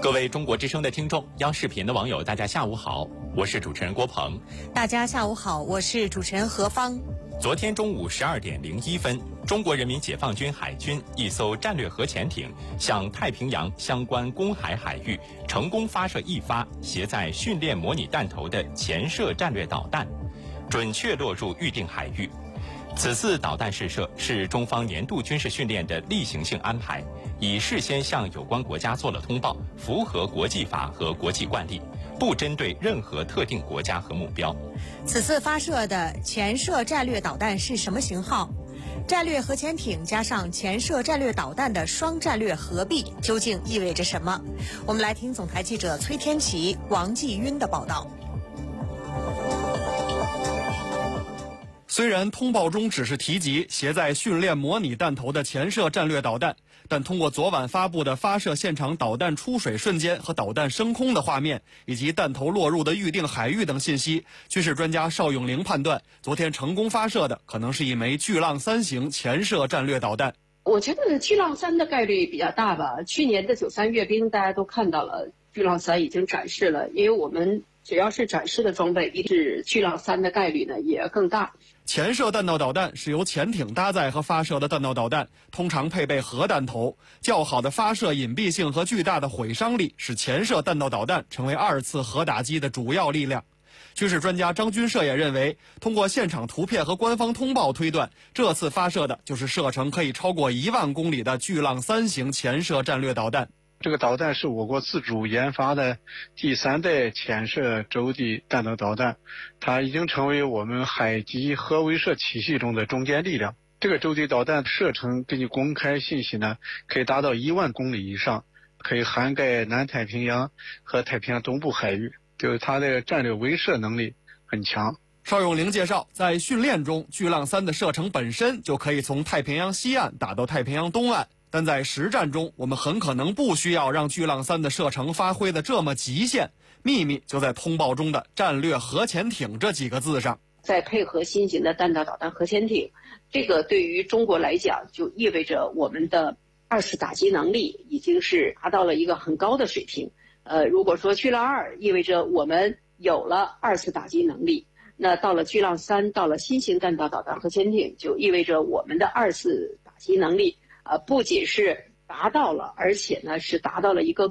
各位中国之声的听众，央视频的网友，大家下午好，我是主持人郭鹏。 大家下午好，我是主持人何芳。 昨天中午12点01分，中国人民解放军海军一艘战略核潜艇向太平洋相关公海海域成功发射一发携载训练模拟弹头的潜射战略导弹，准确落入预定海域。此次导弹试射是中方年度军事训练的例行性安排，已事先向有关国家做了通报，符合国际法和国际惯例，不针对任何特定国家和目标。 此次发射的潜射战略导弹是什么型号？战略核潜艇加上潜射战略导弹的双战略合璧究竟意味着什么？我们来听总台记者崔天琪、王继晕的报道。 虽然通报中只是提及携载训练模拟弹头的潜射战略导弹，但通过昨晚发布的发射现场导弹出水瞬间和导弹升空的画面，以及弹头落入的预定海域等信息，军事专家邵永龄判断，昨天成功发射的可能是一枚巨浪3型潜射战略导弹。 我觉得巨浪3的概率比较大吧。去年的93阅兵大家都看到了，巨浪3已经展示了，因为我们只要是展示的装备，一是巨浪3的概率呢也更大。 潜射弹道导弹是由潜艇搭载和发射的弹道导弹，通常配备核弹头。较好的发射隐蔽性和巨大的毁伤力，使潜射弹道导弹成为2次核打击的主要力量。军事专家张军社也认为，通过现场图片和官方通报推断，这次发射的就是射程可以超过1万公里的巨浪3型潜射战略导弹。 这个导弹是我国自主研发的第3代潜射洲际弹道导弹，它已经成为我们海基核威慑体系中的中坚力量。这个洲际导弹射程根据公开信息呢，可以达到1万公里以上，可以涵盖南太平洋和太平洋东部海域，就是它的战略威慑能力很强。 邵永龄介绍，在训练中，巨浪3的射程本身就可以从太平洋西岸打到太平洋东岸。但在实战中，我们很可能不需要让巨浪3的射程发挥的这么极限，秘密就在通报中的战略核潜艇这几个字上。 再配合新型的弹道导弹核潜艇，这个对于中国来讲，就意味着我们的2次打击能力已经是达到了一个很高的水平。如果说巨浪2意味着我们有了2次打击能力，那到了巨浪3，到了新型弹道导弹核潜艇，就意味着我们的2次打击能力不仅是达到了，而且呢是达到了一个